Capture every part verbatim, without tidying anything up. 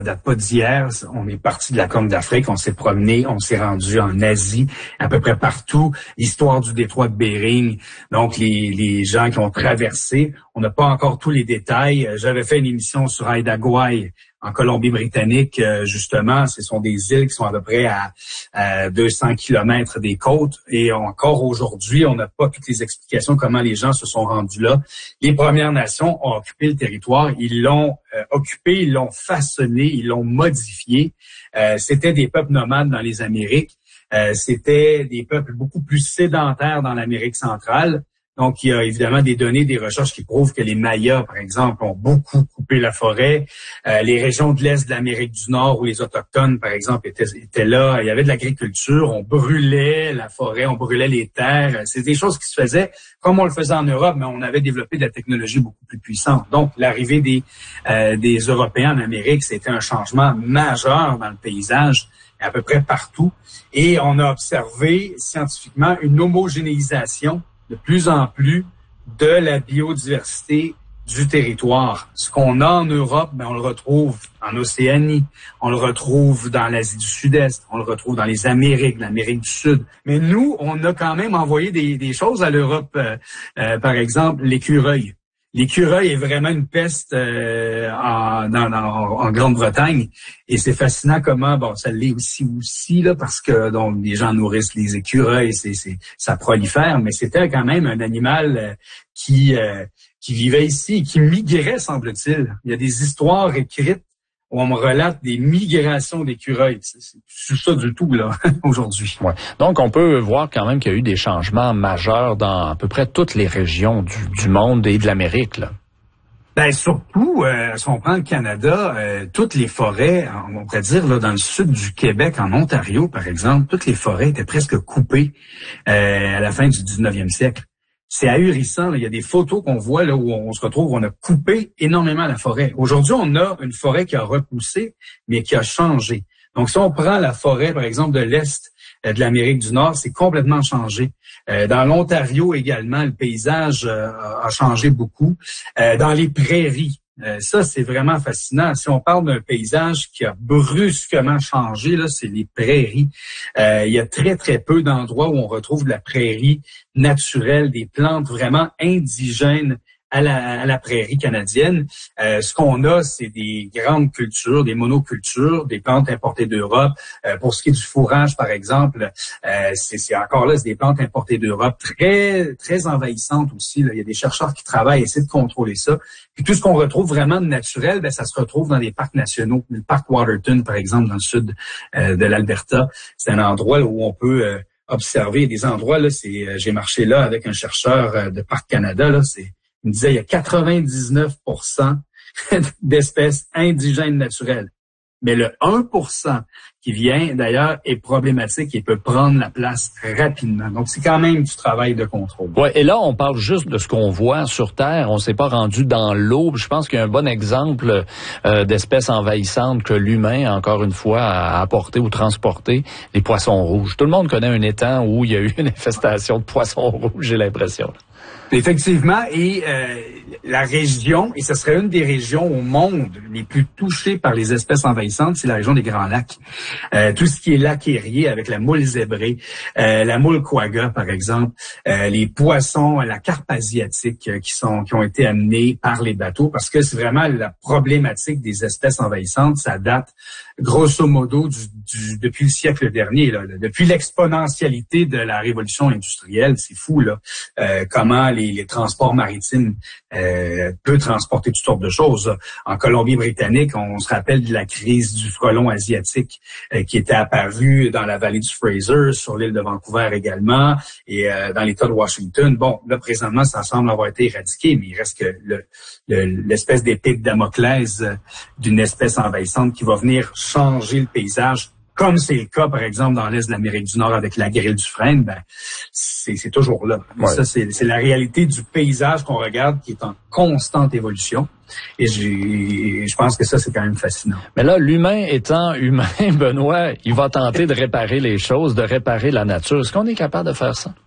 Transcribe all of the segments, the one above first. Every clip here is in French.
date pas d'hier. On est parti de la Corne d'Afrique, on s'est promené, on s'est rendu en Asie, à peu près partout. L'histoire du détroit de Bering, donc les, les gens qui ont traversé. On n'a pas encore tous les détails. J'avais fait une émission sur Haida Gwaii en Colombie-Britannique, justement. Ce sont des îles qui sont à peu près à, à deux cents kilomètres des côtes. Et encore aujourd'hui, on n'a pas toutes les explications comment les gens se sont rendus là. Les Premières Nations ont occupé le territoire. Ils l'ont euh, occupé, ils l'ont façonné, ils l'ont modifié. Euh, c'était des peuples nomades dans les Amériques. Euh, c'était des peuples beaucoup plus sédentaires dans l'Amérique centrale. Donc, il y a évidemment des données, des recherches qui prouvent que les Mayas, par exemple, ont beaucoup coupé la forêt. Euh, les régions de l'Est de l'Amérique du Nord où les Autochtones, par exemple, étaient, étaient là. Il y avait de l'agriculture, on brûlait la forêt, on brûlait les terres. C'est des choses qui se faisaient comme on le faisait en Europe, mais on avait développé de la technologie beaucoup plus puissante. Donc, l'arrivée des, euh, des Européens en Amérique, c'était un changement majeur dans le paysage, à peu près partout. Et on a observé scientifiquement une homogénéisation de plus en plus de la biodiversité du territoire. Ce qu'on a en Europe, ben on le retrouve en Océanie, on le retrouve dans l'Asie du Sud-Est, on le retrouve dans les Amériques, l'Amérique du Sud. Mais nous, on a quand même envoyé des, des choses à l'Europe. Euh, euh, par exemple, l'écureuil. L'écureuil est vraiment une peste euh, en, dans, dans, en Grande-Bretagne et c'est fascinant comment, bon, ça l'est aussi aussi là parce que donc les gens nourrissent les écureuils, c'est, c'est ça prolifère, mais c'était quand même un animal euh, qui euh, qui vivait ici, qui migrait, semble-t-il. Il y a des histoires écrites où on me relate des migrations d'écureuils. C'est, c'est ça du tout, là, aujourd'hui. Ouais. Donc, on peut voir quand même qu'il y a eu des changements majeurs dans à peu près toutes les régions du, du monde et de l'Amérique, là. Ben surtout, euh, si on prend le Canada, euh, toutes les forêts, on pourrait dire là dans le sud du Québec, en Ontario, par exemple, toutes les forêts étaient presque coupées euh, à la fin du dix-neuvième siècle. C'est ahurissant. Là. Il y a des photos qu'on voit là où on se retrouve, on a coupé énormément la forêt. Aujourd'hui, on a une forêt qui a repoussé, mais qui a changé. Donc, si on prend la forêt, par exemple, de l'Est euh, de l'Amérique du Nord, c'est complètement changé. Euh, dans l'Ontario également, le paysage euh, a changé beaucoup. Euh, dans les prairies, Euh, ça, c'est vraiment fascinant. Si on parle d'un paysage qui a brusquement changé, là, c'est les prairies. Euh, il y a très, très peu d'endroits où on retrouve de la prairie naturelle, des plantes vraiment indigènes à la, à la prairie canadienne. Euh, ce qu'on a, c'est des grandes cultures, des monocultures, des plantes importées d'Europe. Euh, pour ce qui est du fourrage, par exemple, euh, c'est, c'est encore là, c'est des plantes importées d'Europe, très très envahissantes aussi. Là. Il y a des chercheurs qui travaillent à essayer de contrôler ça. Puis tout ce qu'on retrouve vraiment de naturel, ben, ça se retrouve dans des parcs nationaux. Le parc Waterton, par exemple, dans le sud euh, de l'Alberta, c'est un endroit là, où on peut euh, observer des endroits. Là, c'est, euh, j'ai marché là avec un chercheur euh, de Parc Canada. Là, c'est Il me disait il y a quatre-vingt-dix-neuf pour cent d'espèces indigènes naturelles. Mais le un pour cent qui vient, d'ailleurs, est problématique et peut prendre la place rapidement. Donc, c'est quand même du travail de contrôle. Ouais, et là, on parle juste de ce qu'on voit sur Terre. On s'est pas rendu dans l'eau. Je pense qu'il y a un bon exemple euh, d'espèces envahissantes que l'humain, encore une fois, a apporté ou transporté, les poissons rouges. Tout le monde connaît un étang où il y a eu une infestation de poissons rouges, j'ai l'impression. Effectivement, et euh, la région, et ce serait une des régions au monde les plus touchées par les espèces envahissantes, c'est la région des Grands Lacs. Euh, tout ce qui est lac érié avec la moule zébrée, euh, la moule quagga par exemple, euh, les poissons, la carpe asiatique euh, qui sont qui ont été amenés par les bateaux, parce que c'est vraiment la problématique des espèces envahissantes, ça date grosso modo du, du depuis le siècle dernier, là, depuis l'exponentialité de la révolution industrielle, c'est fou là, euh, comment les Les, les transports maritimes euh, peut transporter toutes sortes de choses. En Colombie-Britannique, on se rappelle de la crise du frelon asiatique euh, qui était apparue dans la vallée du Fraser, sur l'île de Vancouver également, et euh, dans l'État de Washington. Bon, là, présentement, ça semble avoir été éradiqué, mais il reste que le, le, l'espèce d'épée de Damoclès euh, d'une espèce envahissante qui va venir changer le paysage. Comme c'est le cas, par exemple, dans l'Est de l'Amérique du Nord avec la grille du frêne, ben, c'est, c'est toujours là. Ouais. Ça, c'est, c'est la réalité du paysage qu'on regarde qui est en constante évolution. Et j'ai, je pense que ça, c'est quand même fascinant. Mais là, l'humain étant humain, Benoît, il va tenter de réparer les choses, de réparer la nature. Est-ce qu'on est capable de faire ça?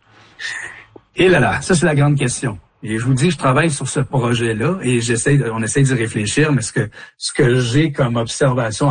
Et là là, ça, c'est la grande question. Et je vous dis, je travaille sur ce projet-là et j'essaie, on essaie d'y réfléchir, mais ce que, ce que j'ai comme observation